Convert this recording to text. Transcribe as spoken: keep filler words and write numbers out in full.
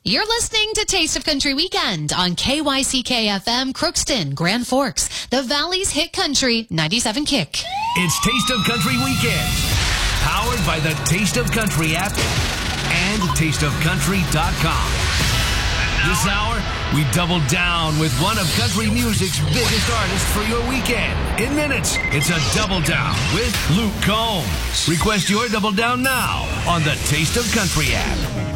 You're listening to Taste of Country Weekend on K Y C K F M, Crookston, Grand Forks, the Valley's Hit Country, ninety-seven Kick. It's Taste of Country Weekend, powered by the Taste of Country app and taste of country dot com. This hour, we double down with one of country music's biggest artists for your weekend. In minutes, it's a Double Down with Luke Combs. Request your Double Down now on the Taste of Country app.